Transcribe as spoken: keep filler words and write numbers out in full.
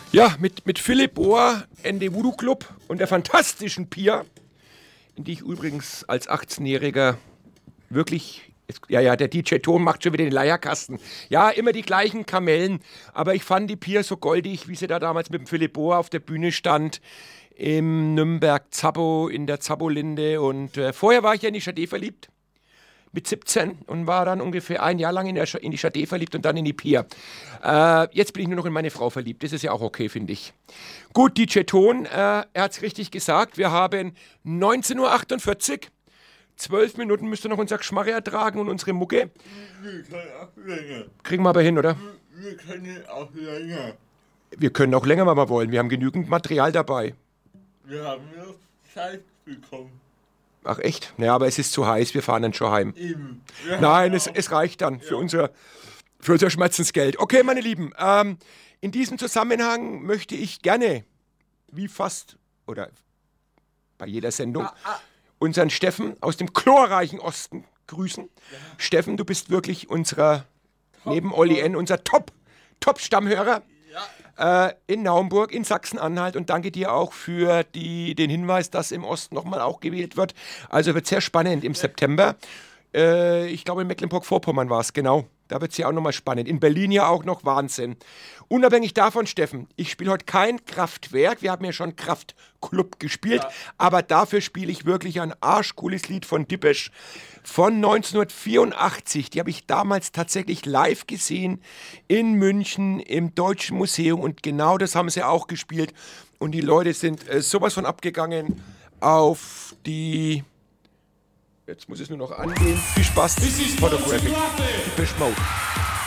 Ja, mit, mit Philipp Bohr, N D Voodoo Club und der fantastischen Pia, in die ich übrigens als achtzehnjähriger wirklich, jetzt, ja, ja, der D J Ton macht schon wieder den Leierkasten. Ja, immer die gleichen Kamellen, aber ich fand die Pia so goldig, wie sie da damals mit dem Philipp Bohr auf der Bühne stand, im Nürnberg Zabbo, in der Zabbo-Linde. Und äh, vorher war ich ja in die Sade verliebt. Mit siebzehn und war dann ungefähr ein Jahr lang in, der Sch in die Sade verliebt und dann in die Pia. Äh, jetzt bin ich nur noch in meine Frau verliebt. Das ist ja auch okay, finde ich. Gut, D J Ton, äh, er hat es richtig gesagt. Wir haben neunzehn Uhr achtundvierzig. Zwölf Minuten müsst ihr noch unser Geschmarre ertragen und unsere Mucke. Wir können auch länger. Kriegen wir aber hin, oder? Wir können auch länger. Wir können auch länger, wenn wir wollen. Wir haben genügend Material dabei. Wir haben noch Zeit bekommen. Ach echt? Naja, aber es ist zu heiß. Wir fahren dann schon heim. Eben. Wir Nein, haben es, auch- es reicht dann für, Ja. unser, für unser Schmerzensgeld. Okay, meine Lieben, ähm, in diesem Zusammenhang möchte ich gerne, wie fast, oder bei jeder Sendung, Ah, ah. unseren Steffen aus dem chlorreichen Osten grüßen. Steffen, du bist wirklich unserer, neben Olli N., unser Top, Top-Stammhörer. Äh, in Naumburg, in Sachsen-Anhalt, und danke dir auch für die, den Hinweis, dass im Osten nochmal auch gewählt wird. Also wird sehr spannend im September. Äh, ich glaube, in Mecklenburg-Vorpommern war es, genau. Da wird es ja auch nochmal spannend. In Berlin ja auch noch Wahnsinn. Unabhängig davon, Steffen, ich spiele heute kein Kraftwerk. Wir haben ja schon Kraftklub gespielt. Ja. Aber dafür spiele ich wirklich ein arschcooles Lied von Dipesh von neunzehnhundertvierundachtzig. Die habe ich damals tatsächlich live gesehen in München im Deutschen Museum. Und genau das haben sie auch gespielt. Und die Leute sind äh, sowas von abgegangen auf die... Jetzt muss es nur noch angehen. Viel Spaß. Photographic. Depeche Mode.